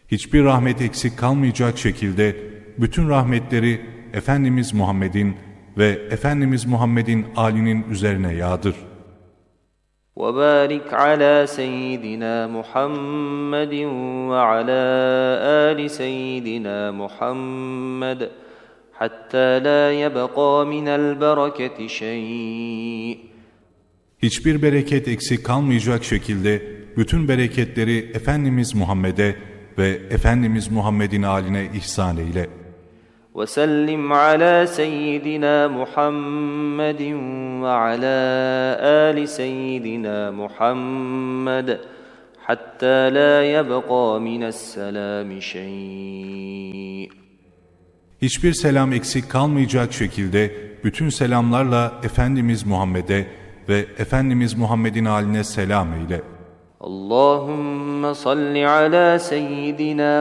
Hiçbir rahmet eksik kalmayacak şekilde bütün rahmetleri Efendimiz Muhammed'in ve Efendimiz Muhammed'in âlinin üzerine yağdır. وَبَارِكْ عَلَى سَيِّدِنَا مُحَمَّدٍ وَعَلَى آلِ سَيِّدِنَا مُحَمَّدٍ حَتَّى لَا يَبْقَى مِنَ الْبَرَكَةِ شَيْءٍ. Hiçbir bereket eksik kalmayacak şekilde bütün bereketleri Efendimiz Muhammed'e ve Efendimiz Muhammed'in âline ihsan eyle. وَسَلِّمْ عَلَى سَيِّدِنَا مُحَمَّدٍ وَعَلَى آلِ سَيِّدِنَا مُحَمَّدٍ حَتَّى لَا يَبْقَى مِنَ السَّلَامِ شَيْءٍ. Hiçbir selam eksik kalmayacak şekilde bütün selamlarla Efendimiz Muhammed'e ve Efendimiz Muhammed'in âline selam eyle. Allahümme salli ala seyyidina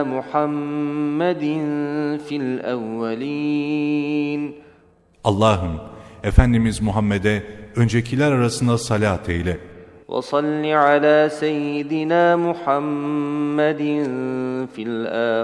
Muhammedin fil evvelin. Allah'ım, Efendimiz Muhammed'e öncekiler arasında salat eyle. Ve salli ala seyyidina Muhammedin fil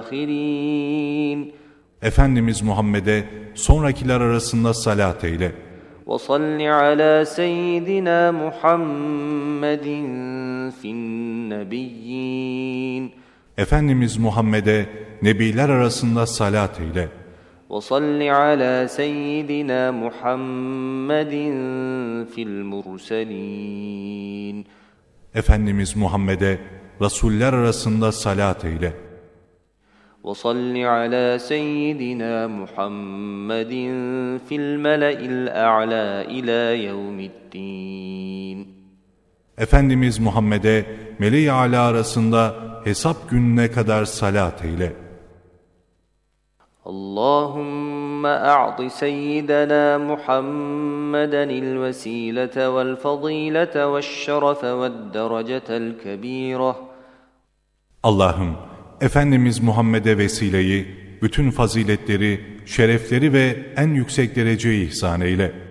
ahirin. Efendimiz Muhammed'e sonrakiler arasında salat eyle. وَصَلِّ عَلَى سَيِّدِنَا مُحَمَّدٍ فِي النَّبِيِّينَ. Efendimiz Muhammed'e nebiler arasında salat eyle. وَصَلِّ عَلَى سَيِّدِنَا مُحَمَّدٍ فِي الْمُرْسَلِينَ. Efendimiz Muhammed'e rasuller arasında salat eyle. وَصَلِّ عَلَى سَيِّدِنَا مُحَمَّدٍ فِي الْمَلَإِ الْأَعْلَى إِلَى يَوْمِ الدِّينِ. Efendimiz Muhammed'e meleği âlâ arasında hesap gününe kadar salat eyle. اللهم أعط سيدنا محمدا الوسيلة والفضيلة والشرف والدرجة الكبيرة. Allah'ım, Efendimiz Muhammed'e vesileyi, bütün faziletleri, şerefleri ve en yüksek dereceyi ihsan eyle.